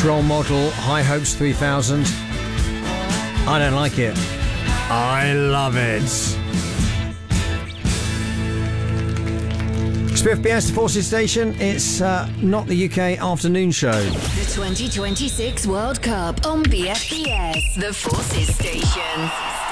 British role model, High Hopes 3000. I don't like it. I love it. Spiff BS, the Forces Station. It's not the UK afternoon show. The 2026 World Cup on BFBS, the Forces Station.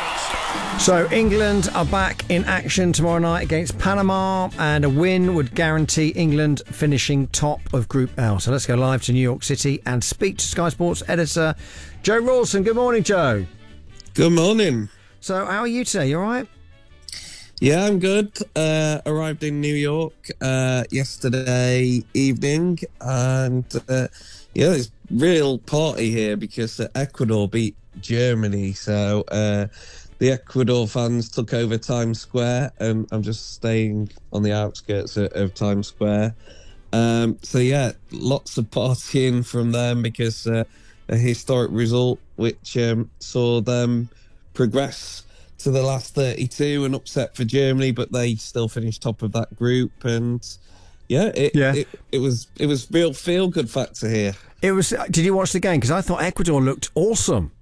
So England are back in action tomorrow night against Panama, and a win would guarantee England finishing top of Group L. So let's go live to New York City and speak to Sky Sports editor Joe Rawson. Good morning, Joe. Good morning. So how are you today? You all right? Yeah, I'm good. Arrived in New York yesterday evening, and there's real party here because Ecuador beat Germany. So the Ecuador fans took over Times Square, and I'm just staying on the outskirts of Times Square. So yeah, lots of partying from them because a historic result which saw them progress to the last 32, an upset for Germany, but they still finished top of that group. And it was real feel good factor here. It was. Did you watch the game? Because I thought Ecuador looked awesome.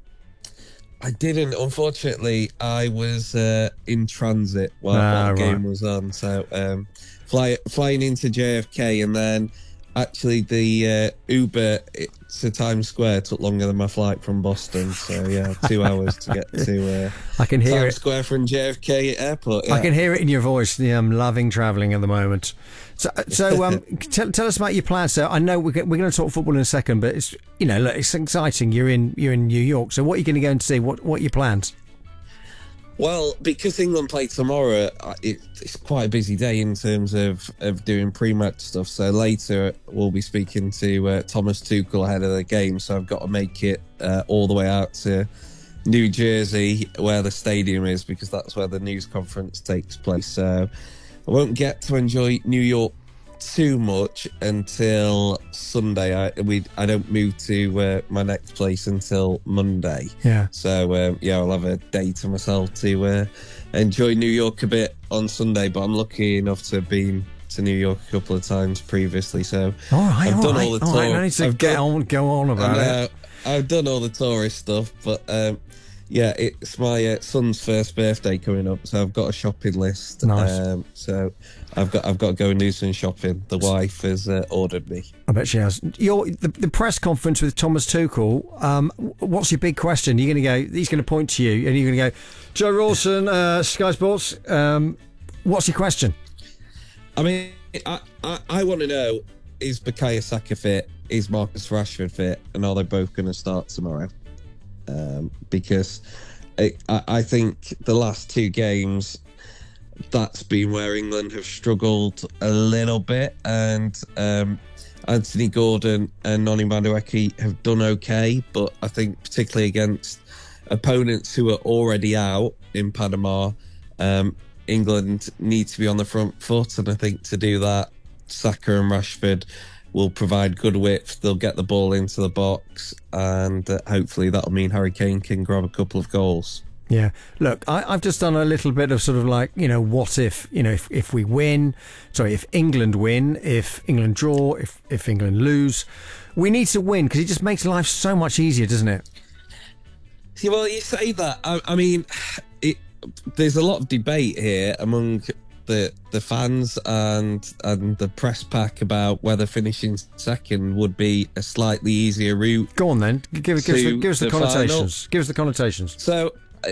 I didn't. Unfortunately, I was in transit while the game was on. So flying into JFK, and then actually the Uber to Times Square took longer than my flight from Boston. So yeah, 2 hours to get to I can hear Times Square from JFK Airport. Yeah. I can hear it in your voice. I'm loving travelling at the moment. So tell us about your plans. So I know we're going to talk football in a second, but it's it's exciting. You're in New York. So what are you going to go and see? What are your plans? Well, because England play tomorrow, it's quite a busy day in terms of doing pre-match stuff. So later we'll be speaking to Thomas Tuchel ahead of the game. So I've got to make it all the way out to New Jersey, where the stadium is, because that's where the news conference takes place. So I won't get to enjoy New York too much until Sunday. I don't move to my next place until Monday. Yeah. So I'll have a day to myself to enjoy New York a bit on Sunday. But I'm lucky enough to have been to New York a couple of times previously. So I've done all the tour. I need to go on about it. I've done all the tourist stuff, but it's my son's first birthday coming up, so I've got a shopping list. Nice. So I've got to go and do some shopping. The wife has ordered me. I bet she has. The press conference with Thomas Tuchel. What's your big question? You're going to go. He's going to point to you, and you're going to go, Joe Rawson, Sky Sports. What's your question? I mean, I want to know: is Bukayo Saka fit? Is Marcus Rashford fit? And are they both going to start tomorrow? Because I think the last two games, that's been where England have struggled a little bit, and Anthony Gordon and Noni Madueke have done okay, but I think particularly against opponents who are already out in Panama, England need to be on the front foot, and I think to do that, Saka and Rashford will provide good width. They'll get the ball into the box, and hopefully that'll mean Harry Kane can grab a couple of goals. Yeah. Look, I've just done a little bit of sort of like, what if, if we win, if England win, if England draw, if England lose. We need to win because it just makes life so much easier, doesn't it? See, well, you say that. I mean, there's a lot of debate here among the fans and the press pack about whether finishing second would be a slightly easier route. Go on then, give us the connotations. Final. Give us the connotations. So,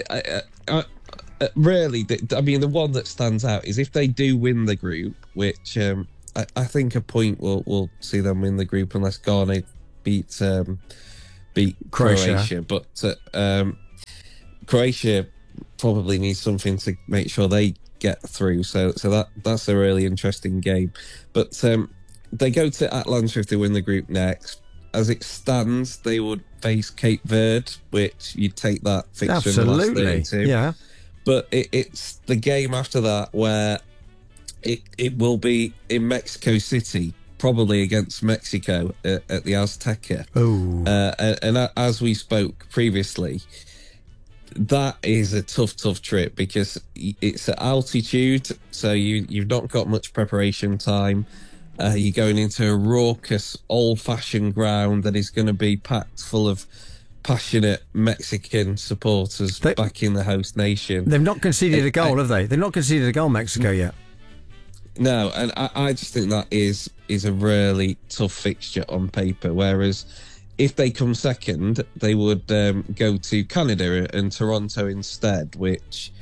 really, the one that stands out is if they do win the group, which I think a point will see them win the group unless Ghana beat Croatia. But Croatia probably needs something to make sure they get through, so that's a really interesting game. But they go to Atlanta if they win the group next. As it stands, they would face Cape Verde, which you'd take that fixture. Absolutely. In the last 32. Yeah. But it's the game after that where it will be in Mexico City, probably against Mexico at the Azteca. Oh. And as we spoke previously, that is a tough trip because it's at altitude, so you've not got much preparation time. You're going into a raucous, old-fashioned ground that is going to be packed full of passionate Mexican supporters backing the host nation. They've not conceded a goal, have they? They've not conceded a goal, Mexico, yet. No, and I just think that is a really tough fixture on paper. Whereas if they come second, they would go to Canada and Toronto instead, which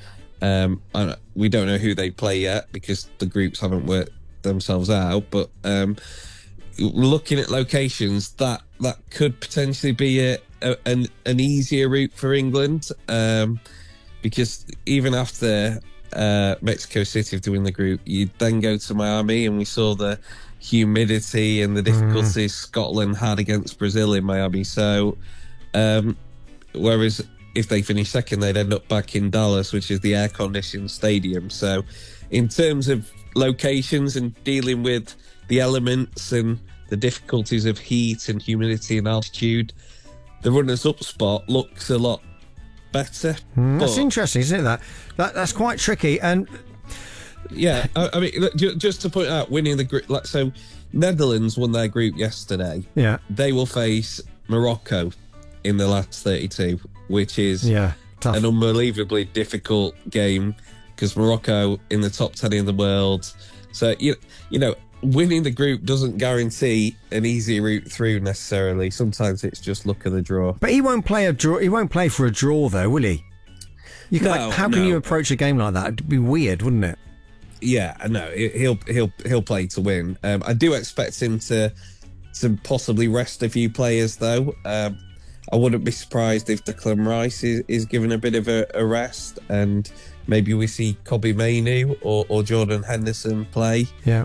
we don't know who they play yet because the groups haven't worked themselves out. But looking at locations, that could potentially be an easier route for England, because even after Mexico City of doing the group, you then go to Miami, and we saw the humidity and the difficulties Scotland had against Brazil in Miami. So whereas if they finish second, they'd end up back in Dallas, which is the air-conditioned stadium. So in terms of locations and dealing with the elements and the difficulties of heat and humidity and altitude, the runners-up spot looks a lot better. That's interesting, isn't it? That's quite tricky. And yeah, I mean, just to point out, winning the group. So Netherlands won their group yesterday. Yeah, they will face Morocco in the last 32, which is tough. An unbelievably difficult game because Morocco in the top 10 in the world. So you know, winning the group doesn't guarantee an easy route through necessarily. Sometimes it's just luck of the draw. But he won't play a draw. He won't play for a draw, though, will he? How can you approach a game like that? It'd be weird, wouldn't it? Yeah, I know. He'll play to win. I do expect him to possibly rest a few players, though. I wouldn't be surprised if Declan Rice is given a bit of a rest, and maybe we see Kobbie Mainoo or Jordan Henderson play. Yeah.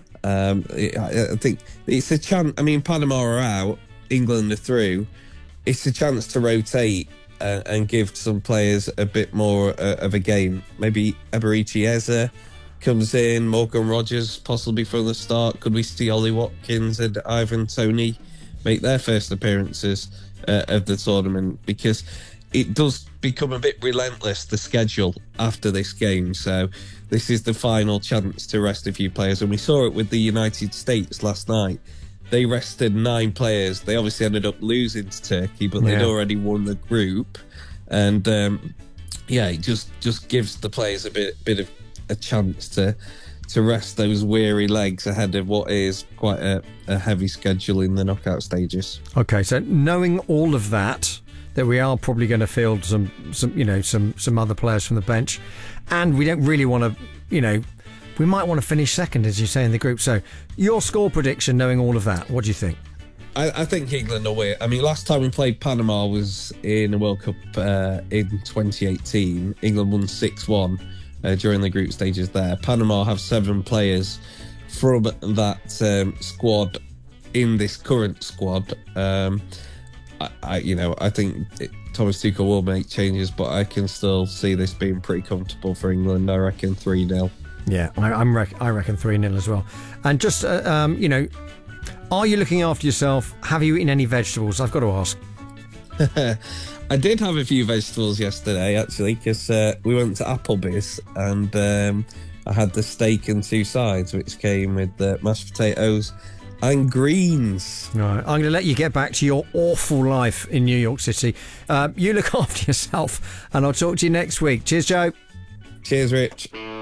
I think it's a chance. I mean, Panama are out, England are through. It's a chance to rotate and give some players a bit more of a game. Maybe Eberechi Eze comes in, Morgan Rogers possibly from the start. Could we see Ollie Watkins and Ivan Toney make their first appearances of the tournament? Because it does become a bit relentless, the schedule after this game. So this is the final chance to rest a few players. And we saw it with the United States last night. They rested 9 players. They obviously ended up losing to Turkey, but they'd already won the group. And it just gives the players a bit of a chance to rest those weary legs ahead of what is quite a heavy schedule in the knockout stages. Okay, so knowing all of that we are probably going to field some other players from the bench, and we don't really want to, we might want to finish second, as you say, in the group. So your score prediction, knowing all of that, what do you think? I think England will win. I mean, last time we played Panama was in the World Cup in 2018. England won 6-1 during the group stages there. Panama have 7 players from that squad in this current squad. I think Thomas Tuchel will make changes, but I can still see this being pretty comfortable for England. I reckon 3-0. Yeah, I reckon 3-0 as well. And just, are you looking after yourself? Have you eaten any vegetables? I've got to ask. I did have a few vegetables yesterday, actually, because we went to Applebee's and I had the steak and 2 sides, which came with mashed potatoes and greens. Right, I'm going to let you get back to your awful life in New York City. You look after yourself, and I'll talk to you next week. Cheers, Joe. Cheers, Rich.